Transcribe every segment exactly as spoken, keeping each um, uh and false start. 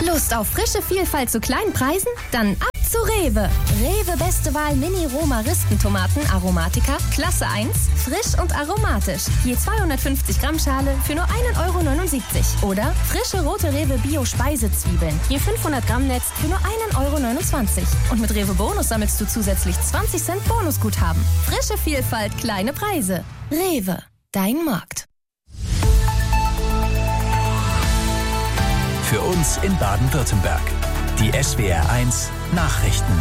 Lust auf frische Vielfalt zu kleinen Preisen? Dann ab zu Rewe. Rewe Beste Wahl Mini-Roma-Ristentomaten Aromatica, Klasse eins, frisch und aromatisch. Je zweihundertfünfzig Gramm Schale für nur ein Euro neunundsiebzig. Oder frische rote Rewe Bio-Speisezwiebeln. Je fünfhundert Gramm Netz für nur ein Euro neunundzwanzig. Und mit Rewe Bonus sammelst du zusätzlich zwanzig Cent Bonusguthaben. Frische Vielfalt, kleine Preise. Rewe, dein Markt. Für uns in Baden-Württemberg. Die S W R eins Nachrichten.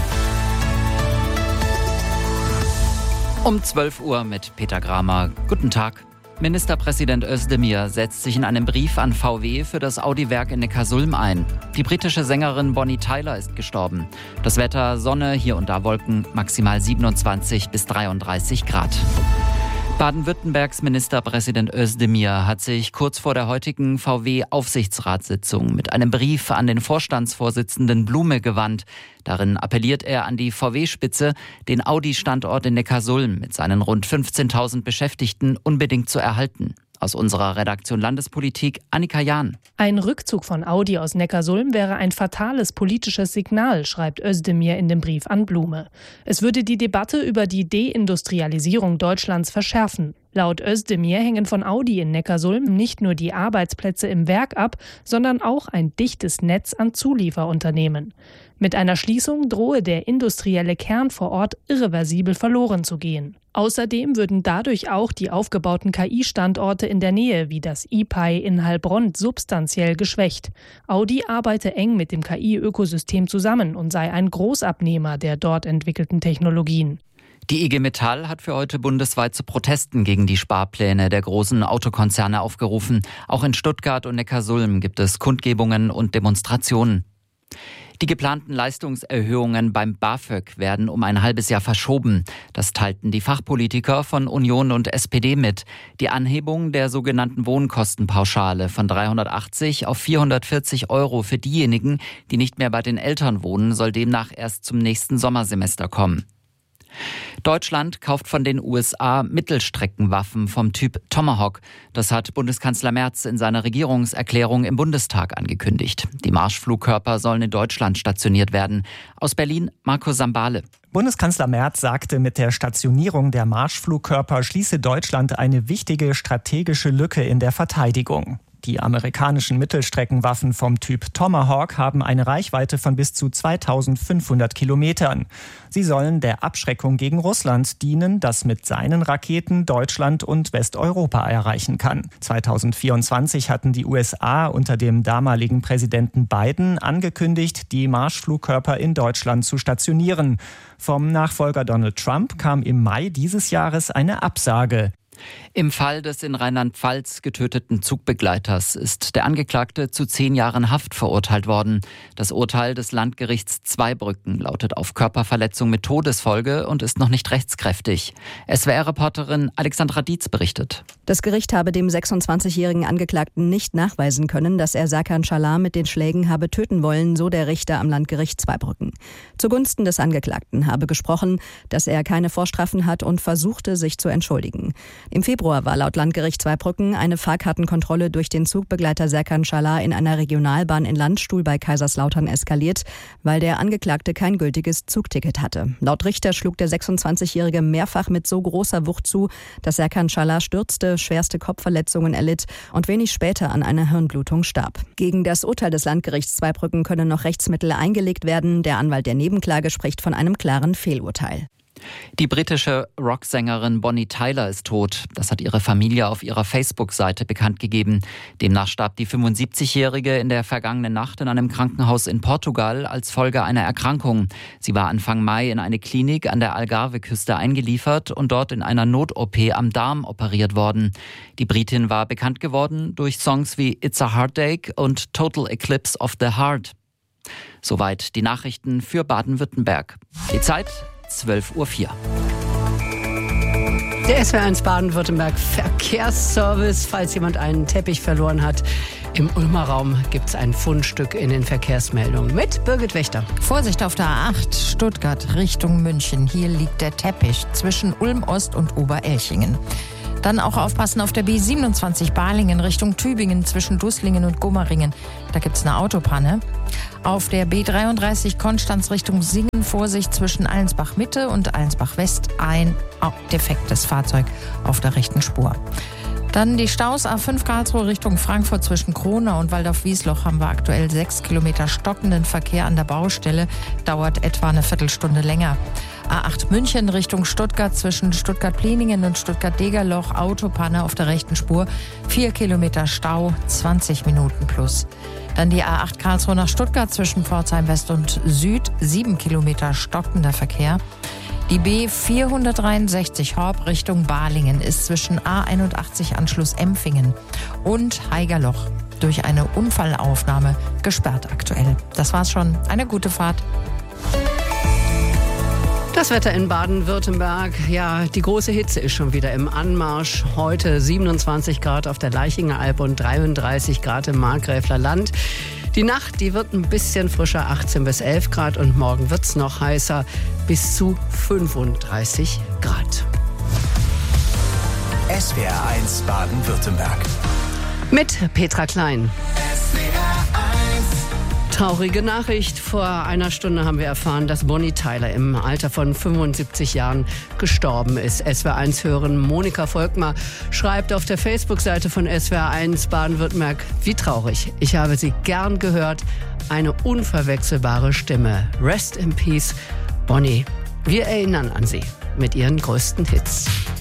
Um zwölf Uhr mit Peter Gramer. Guten Tag. Ministerpräsident Özdemir setzt sich in einem Brief an V W für das Audi-Werk in Neckarsulm ein. Die britische Sängerin Bonnie Tyler ist gestorben. Das Wetter: Sonne, hier und da Wolken, maximal siebenundzwanzig bis dreiunddreißig Grad. Baden-Württembergs Ministerpräsident Özdemir hat sich kurz vor der heutigen V W-Aufsichtsratssitzung mit einem Brief an den Vorstandsvorsitzenden Blume gewandt. Darin appelliert er an die V W-Spitze, den Audi-Standort in Neckarsulm mit seinen rund fünfzehntausend Beschäftigten unbedingt zu erhalten. Aus unserer Redaktion Landespolitik, Annika Jahn. Ein Rückzug von Audi aus Neckarsulm wäre ein fatales politisches Signal, schreibt Özdemir in dem Brief an Blume. Es würde die Debatte über die Deindustrialisierung Deutschlands verschärfen. Laut Özdemir hängen von Audi in Neckarsulm nicht nur die Arbeitsplätze im Werk ab, sondern auch ein dichtes Netz an Zulieferunternehmen. Mit einer Schließung drohe der industrielle Kern vor Ort irreversibel verloren zu gehen. Außerdem würden dadurch auch die aufgebauten K I-Standorte in der Nähe, wie das I P A I in Heilbronn, substanziell geschwächt. Audi arbeite eng mit dem K I-Ökosystem zusammen und sei ein Großabnehmer der dort entwickelten Technologien. Die I G Metall hat für heute bundesweit zu Protesten gegen die Sparpläne der großen Autokonzerne aufgerufen. Auch in Stuttgart und Neckarsulm gibt es Kundgebungen und Demonstrationen. Die geplanten Leistungserhöhungen beim BAföG werden um ein halbes Jahr verschoben. Das teilten die Fachpolitiker von Union und S P D mit. Die Anhebung der sogenannten Wohnkostenpauschale von dreihundertachtzig auf vierhundertvierzig Euro für diejenigen, die nicht mehr bei den Eltern wohnen, soll demnach erst zum nächsten Sommersemester kommen. Deutschland kauft von den U S A Mittelstreckenwaffen vom Typ Tomahawk. Das hat Bundeskanzler Merz in seiner Regierungserklärung im Bundestag angekündigt. Die Marschflugkörper sollen in Deutschland stationiert werden. Aus Berlin, Marco Sambale. Bundeskanzler Merz sagte, mit der Stationierung der Marschflugkörper schließe Deutschland eine wichtige strategische Lücke in der Verteidigung. Die amerikanischen Mittelstreckenwaffen vom Typ Tomahawk haben eine Reichweite von bis zu zweitausendfünfhundert Kilometern. Sie sollen der Abschreckung gegen Russland dienen, das mit seinen Raketen Deutschland und Westeuropa erreichen kann. zweitausendvierundzwanzig hatten die U S A unter dem damaligen Präsidenten Biden angekündigt, die Marschflugkörper in Deutschland zu stationieren. Vom Nachfolger Donald Trump kam im Mai dieses Jahres eine Absage. Im Fall des in Rheinland-Pfalz getöteten Zugbegleiters ist der Angeklagte zu zehn Jahren Haft verurteilt worden. Das Urteil des Landgerichts Zweibrücken lautet auf Körperverletzung mit Todesfolge und ist noch nicht rechtskräftig. S W R-Reporterin Alexandra Dietz berichtet. Das Gericht habe dem sechsundzwanzigjährigen Angeklagten nicht nachweisen können, dass er Serkan Çalar mit den Schlägen habe töten wollen, so der Richter am Landgericht Zweibrücken. Zugunsten des Angeklagten habe gesprochen, dass er keine Vorstrafen hat und versuchte, sich zu entschuldigen. Im Februar war laut Landgericht Zweibrücken eine Fahrkartenkontrolle durch den Zugbegleiter Serkan Çalar in einer Regionalbahn in Landstuhl bei Kaiserslautern eskaliert, weil der Angeklagte kein gültiges Zugticket hatte. Laut Richter schlug der sechsundzwanzigjährige mehrfach mit so großer Wucht zu, dass Serkan Çalar stürzte, schwerste Kopfverletzungen erlitt und wenig später an einer Hirnblutung starb. Gegen das Urteil des Landgerichts Zweibrücken können noch Rechtsmittel eingelegt werden. Der Anwalt der Nebenklage spricht von einem klaren Fehlurteil. Die britische Rocksängerin Bonnie Tyler ist tot. Das hat ihre Familie auf ihrer Facebook-Seite bekannt gegeben. Demnach starb die fünfundsiebzigjährige in der vergangenen Nacht in einem Krankenhaus in Portugal als Folge einer Erkrankung. Sie war Anfang Mai in eine Klinik an der Algarve-Küste eingeliefert und dort in einer Not-O P am Darm operiert worden. Die Britin war bekannt geworden durch Songs wie It's a Heartache und Total Eclipse of the Heart. Soweit die Nachrichten für Baden-Württemberg. Die Zeit zwölf Uhr vier. Der S W R eins Baden-Württemberg Verkehrsservice, falls jemand einen Teppich verloren hat. Im Ulmer Raum gibt es ein Fundstück in den Verkehrsmeldungen mit Birgit Wächter. Vorsicht auf der A acht, Stuttgart Richtung München. Hier liegt der Teppich zwischen Ulm Ost und Oberelchingen. Dann auch aufpassen auf der B siebenundzwanzig Balingen Richtung Tübingen zwischen Dusslingen und Gomaringen. Da gibt es eine Autopanne. Auf der B dreiunddreißig Konstanz Richtung Singen Vorsicht zwischen Allensbach Mitte und Allensbach West. Ein defektes Fahrzeug auf der rechten Spur. Dann die Staus A fünf Karlsruhe Richtung Frankfurt zwischen Kronau und Waldorf-Wiesloch haben wir aktuell sechs Kilometer stockenden Verkehr an der Baustelle. Dauert etwa eine Viertelstunde länger. A acht München Richtung Stuttgart zwischen Stuttgart-Pliningen und Stuttgart-Degerloch. Autopanne auf der rechten Spur. Vier Kilometer Stau, zwanzig Minuten plus. Dann die A acht Karlsruhe nach Stuttgart zwischen Pforzheim West und Süd. Sieben Kilometer stockender Verkehr. Die B vierhundertdreiundsechzig Horb Richtung Balingen ist zwischen A einundachtzig Anschluss Empfingen und Haigerloch durch eine Unfallaufnahme gesperrt aktuell. Das war's schon. Eine gute Fahrt. Das Wetter in Baden-Württemberg, ja, die große Hitze ist schon wieder im Anmarsch. Heute siebenundzwanzig Grad auf der Leichinger Alb und dreiunddreißig Grad im Markgräfler Land. Die Nacht, die wird ein bisschen frischer, achtzehn bis elf Grad, und morgen wird's noch heißer, bis zu fünfunddreißig Grad. S W R eins Baden-Württemberg. Mit Petra Klein. Traurige Nachricht. Vor einer Stunde haben wir erfahren, dass Bonnie Tyler im Alter von fünfundsiebzig Jahren gestorben ist. S W R eins hören Monika Volkmar schreibt auf der Facebook-Seite von S W R eins Baden-Württemberg: Wie traurig. Ich habe sie gern gehört. Eine unverwechselbare Stimme. Rest in Peace, Bonnie. Wir erinnern an sie mit ihren größten Hits.